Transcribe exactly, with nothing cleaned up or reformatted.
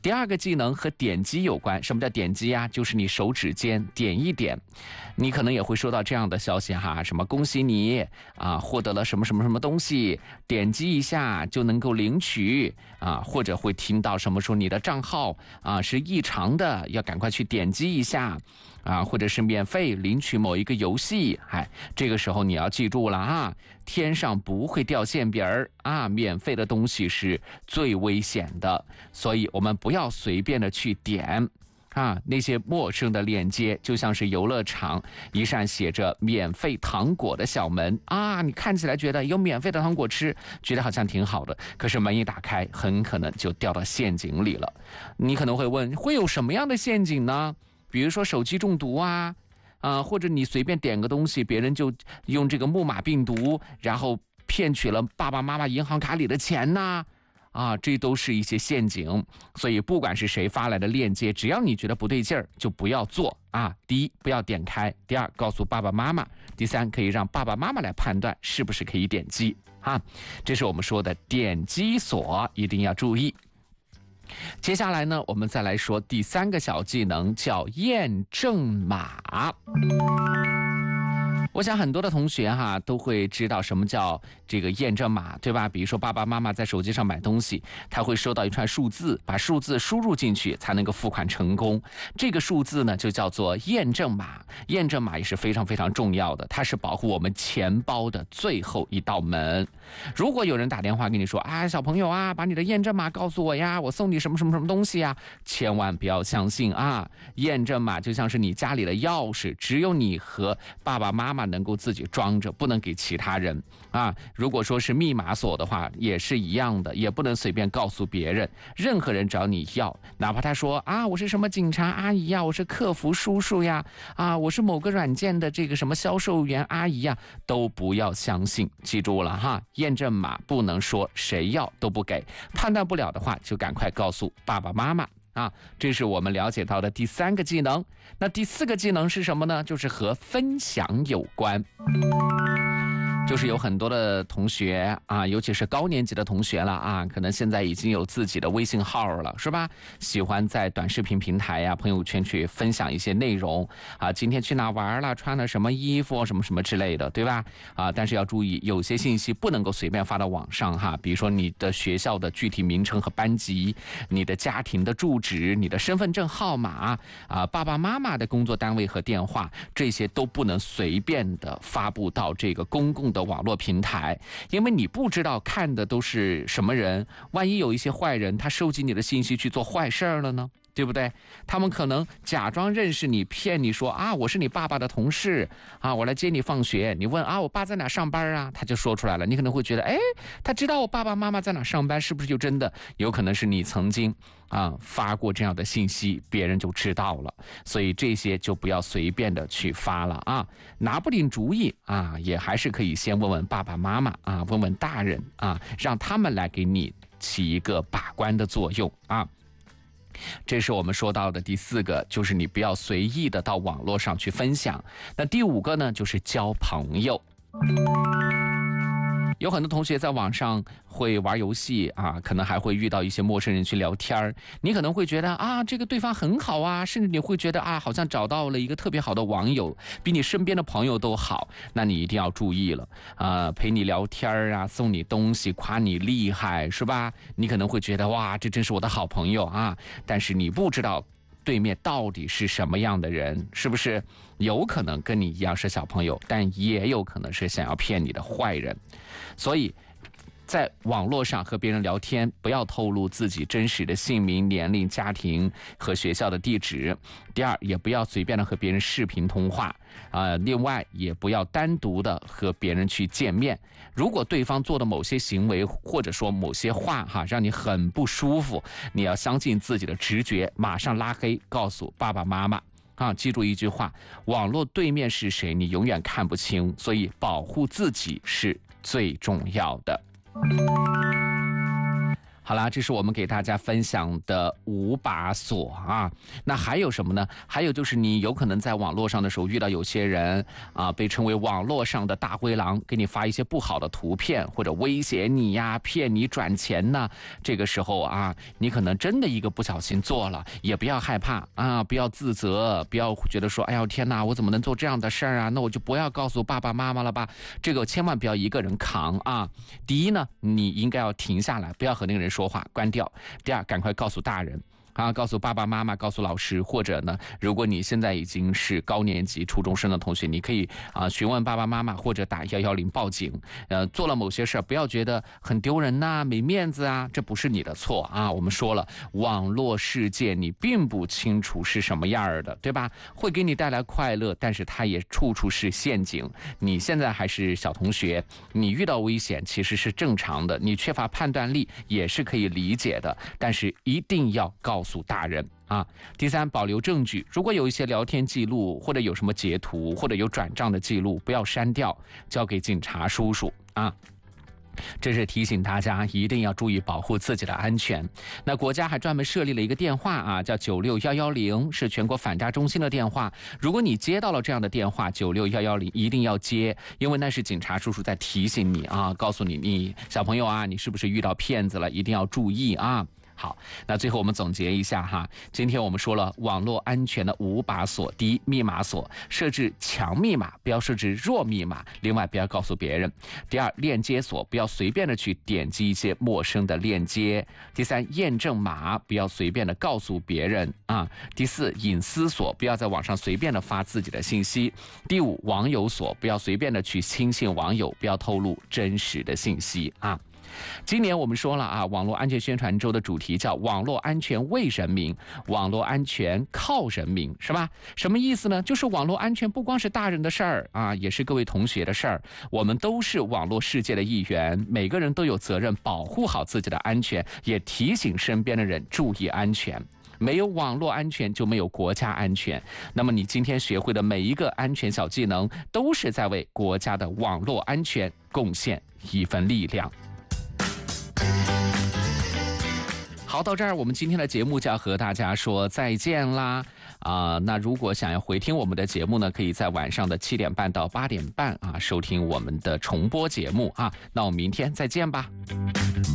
第二个技能和点击有关。什么叫点击呀？就是你手指尖点一点，你可能也会收到这样的消息哈，什么恭喜你啊，获得了什么什么什么东西，点击一下就能够领取啊，或者会听到什么说你的账号啊是异常的，要赶快去点击一下啊，或者是免费领取某一个游戏。哎，这个时候你要记住了啊，天上不会掉馅饼儿啊，免费的东西是最危险的，所以我们不要随便的去点啊，那些陌生的链接就像是游乐场一扇写着免费糖果的小门啊，你看起来觉得有免费的糖果吃，觉得好像挺好的，可是门一打开，很可能就掉到陷阱里了。你可能会问，会有什么样的陷阱呢？比如说手机中毒啊，啊、呃，或者你随便点个东西，别人就用这个木马病毒，然后骗取了爸爸妈妈银行卡里的钱呐。啊，这都是一些陷阱，所以不管是谁发来的链接，只要你觉得不对劲儿，就不要做啊。第一，不要点开；第二，告诉爸爸妈妈；第三，可以让爸爸妈妈来判断是不是可以点击啊。这是我们说的点击锁，一定要注意。接下来呢，我们再来说第三个小技能，叫验证码。我想很多的同学哈都会知道什么叫这个验证码，对吧？比如说爸爸妈妈在手机上买东西，他会收到一串数字，把数字输入进去才能够付款成功。这个数字呢就叫做验证码。验证码也是非常非常重要的，它是保护我们钱包的最后一道门。如果有人打电话跟你说啊，小朋友啊，把你的验证码告诉我呀，我送你什么什么什么东西呀，千万不要相信啊！验证码就像是你家里的钥匙，只有你和爸爸妈妈能够自己装着，不能给其他人啊。如果说是密码锁的话，也是一样的，也不能随便告诉别人。任何人找你要，哪怕他说啊，我是什么警察阿姨呀，我是客服叔叔呀，啊，我是某个软件的这个什么销售员阿姨呀，都不要相信。记住了哈，验证码不能说谁要都不给，判断不了的话，就赶快告诉爸爸妈妈。啊，这是我们了解到的第三个技能。那第四个技能是什么呢？就是和分享有关。就是有很多的同学啊，尤其是高年级的同学了啊，可能现在已经有自己的微信号了，是吧？喜欢在短视频平台呀、朋友圈去分享一些内容啊，今天去哪玩了，穿了什么衣服，什么什么之类的，对吧？啊，但是要注意，有些信息不能够随便发到网上哈，比如说你的学校的具体名称和班级，你的家庭的住址，你的身份证号码啊，爸爸妈妈的工作单位和电话，这些都不能随便的发布到这个公共的网络平台，因为你不知道看的都是什么人，万一有一些坏人他收集你的信息去做坏事了呢，对不对？他们可能假装认识你，骗你说啊，我是你爸爸的同事啊，我来接你放学。你问啊，我爸在哪上班啊？他就说出来了。你可能会觉得，哎，他知道我爸爸妈妈在哪上班，是不是就真的？有可能是你曾经啊发过这样的信息，别人就知道了。所以这些就不要随便的去发了啊，拿不定主意啊，也还是可以先问问爸爸妈妈啊，问问大人啊，让他们来给你起一个把关的作用啊。这是我们说到的第四个，就是你不要随意的到网络上去分享。那第五个呢，就是交朋友。有很多同学在网上会玩游戏啊，可能还会遇到一些陌生人去聊天，你可能会觉得啊，这个对方很好啊，甚至你会觉得啊，好像找到了一个特别好的网友，比你身边的朋友都好。那你一定要注意了啊，陪你聊天啊，送你东西，夸你厉害，是吧？你可能会觉得哇，这真是我的好朋友啊，但是你不知道对面到底是什么样的人，是不是？有可能跟你一样是小朋友，但也有可能是想要骗你的坏人。所以在网络上和别人聊天，不要透露自己真实的姓名、年龄、家庭和学校的地址。第二，也不要随便的和别人视频通话啊、呃。另外，也不要单独的和别人去见面。如果对方做的某些行为或者说某些话哈，让你很不舒服，你要相信自己的直觉，马上拉黑，告诉爸爸妈妈。啊，记住一句话，网络对面是谁，你永远看不清，所以保护自己是最重要的。 好啦，这是我们给大家分享的五把锁啊。那还有什么呢？还有就是你有可能在网络上的时候遇到有些人啊，被称为网络上的大灰狼，给你发一些不好的图片，或者威胁你呀、骗你转钱呐。这个时候啊，你可能真的一个不小心做了，也不要害怕啊，不要自责，不要觉得说，哎呀天哪，我怎么能做这样的事儿啊？那我就不要告诉爸爸妈妈了吧。这个千万不要一个人扛啊。第一呢，你应该要停下来，不要和那个人说话，关掉。第二，赶快告诉大人啊，告诉爸爸妈妈，告诉老师，或者呢，如果你现在已经是高年级初中生的同学，你可以啊询问爸爸妈妈，或者打一一零报警。呃，做了某些事儿，不要觉得很丢人呐、啊、没面子啊，这不是你的错啊。我们说了，网络世界你并不清楚是什么样的，对吧？会给你带来快乐，但是它也处处是陷阱。你现在还是小同学，你遇到危险其实是正常的，你缺乏判断力也是可以理解的，但是一定要告诉告诉大人啊。第三，保留证据，如果有一些聊天记录，或者有什么截图，或者有转账的记录，不要删掉，交给警察叔叔啊。这是提醒大家一定要注意保护自己的安全。那国家还专门设立了一个电话啊，叫九六一一零，是全国反诈中心的电话。如果你接到了这样的电话九六一一零，一定要接，因为那是警察叔叔在提醒你啊，告诉你，你小朋友啊，你是不是遇到骗子了，一定要注意啊。好，那最后我们总结一下哈，今天我们说了网络安全的五把锁。第一，密码锁，设置强密码，不要设置弱密码，另外不要告诉别人。第二，链接锁，不要随便的去点击一些陌生的链接。第三，验证码，不要随便的告诉别人啊。第四，隐私锁，不要在网上随便的发自己的信息。第五，网友锁，不要随便的去轻信网友，不要透露真实的信息啊。今年我们说了啊，网络安全宣传周的主题叫网络安全为人民，网络安全靠人民，是吧？什么意思呢？就是网络安全不光是大人的事儿啊，也是各位同学的事儿。我们都是网络世界的一员，每个人都有责任保护好自己的安全，也提醒身边的人注意安全。没有网络安全就没有国家安全。那么你今天学会的每一个安全小技能，都是在为国家的网络安全贡献一份力量。好，到这儿我们今天的节目就要和大家说再见啦啊、呃！那如果想要回听我们的节目呢，可以在晚上的七点半到八点半啊收听我们的重播节目啊。那我们明天再见吧。